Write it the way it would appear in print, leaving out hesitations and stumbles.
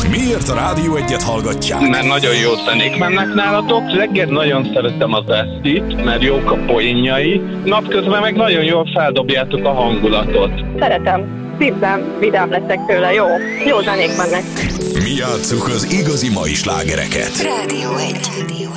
Miért a Rádió Egyet hallgatják? Mert nagyon jó zenék mennek nálatok. Reggel nagyon szeretem az Esztit, mert jók a poénjai. Napközben meg nagyon jól feldobjátok a hangulatot. Szeretem. Szívem, vidám leszek tőle. Jó zenék mennek. Mi játsszuk az igazi mai slágereket. Rádió 1.